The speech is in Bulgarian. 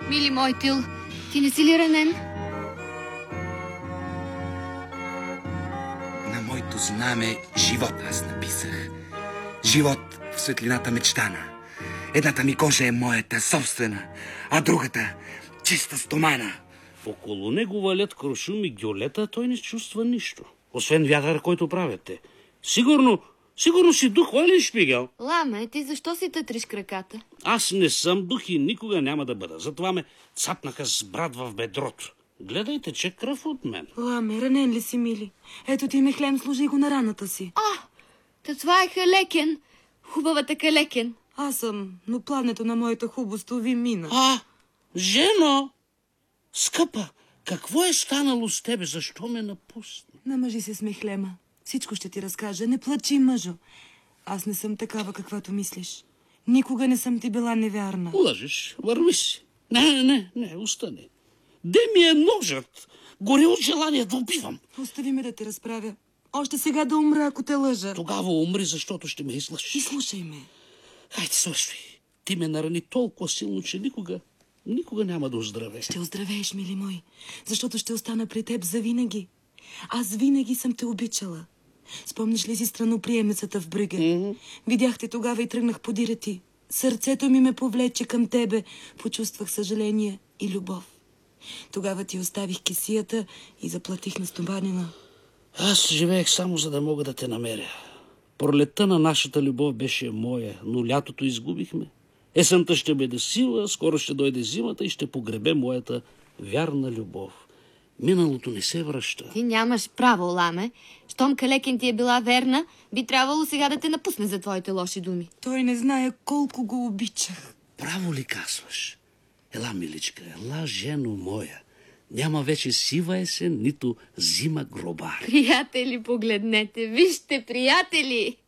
Мили мой Тил, ти не си ли ранен? На моето знаме живот аз написах. Живот в светлината мечтана. Едната ми кожа е моята собствена, а другата чиста стомана. Около него валят куршуми гьолета, той не чувства нищо. Освен вятър, който правите. Сигурно си дух, Олен Шпигел. Ламе, ти защо си тътриш краката? Аз не съм дух и никога няма да бъда. Затова ме цапнаха с брат в бедрото. Гледайте, че кръв от мен. Ламе, ранен ли си, Мили? Ето ти ме хлем, служи го на раната си. Та това е Халекен. Хубавата Калекен. Аз съм, но плането на моята хубост ви мина. Жено! Скъпа, какво е станало с тебе? Защо ме напусна? Намъжи се с Мехлема. Всичко ще ти разкажа. Не плачи, мъжо. Аз не съм такава, каквато мислиш. Никога не съм ти била невярна. Лъжеш, върви си. Не, остани. Де ми е ножът? Горе от желание да убивам. Остави ме да те разправя. Още сега да умра, ако те лъжа. Тогава умри, защото ще ме излъжеш. Изслушай ме. Хайде, свършвай. Ти ме нарани толкова силно, че никога няма да оздравееш. Ще оздравееш, мили мой, защото ще остана при теб завинаги. Аз винаги съм те обичала. Спомниш ли си страноприемницата в Брюге? Видях те тогава и тръгнах подира ти. Сърцето ми ме повлече към тебе. Почувствах съжаление и любов. Тогава ти оставих кесията и заплатих на стоманина. Аз живеех само за да мога да те намеря. Пролетта на нашата любов беше моя, но лятото изгубихме. Есента ще бъде сила, скоро ще дойде зимата и ще погребе моята вярна любов. Миналото не се връща. Ти нямаш право, Ламе. Щом Калекен ти е била верна, би трябвало сега да те напусне за твоите лоши думи. Той не знае колко го обичах. Право ли казваш? Ела, миличка, ела, жено моя. Няма вече сива есен, нито зима гробар. Приятели, погледнете. Вижте, приятели!